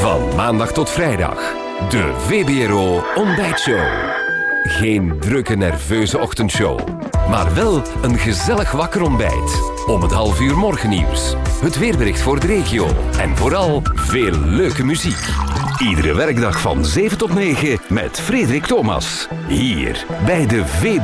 Van maandag tot vrijdag. De VBRO Ontbijtshow. Geen drukke, nerveuze ochtendshow. Maar wel een gezellig wakker ontbijt. Om het 12:30 morgennieuws. Het weerbericht voor de regio. En vooral veel leuke muziek. Iedere werkdag van 7 tot 9 met Frederik Thomas. Hier bij de VBRO.